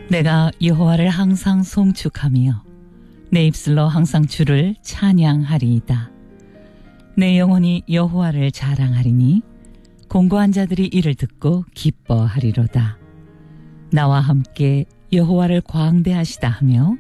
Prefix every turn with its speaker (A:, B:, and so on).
A: 내가 여호와를 항상 송축하며 내 입술로 항상 주를 찬양하리이다. 내 영혼이 여호와를 자랑하리니 공고한 자들이 이를 듣고 기뻐하리로다. 나와 함께 여호와를 광대하시다 하며